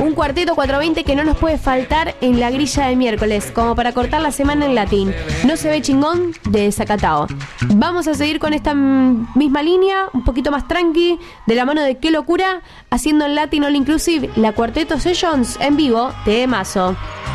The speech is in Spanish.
Un cuarteto 420 que no nos puede faltar en la grilla de miércoles, como para cortar la semana en latín. No se ve chingón, de Desacatao. Vamos a seguir con esta misma línea, un poquito más tranqui, de la mano de Qué Locura, haciendo en Latin All Inclusive la Cuarteto Sessions en vivo de Mazo.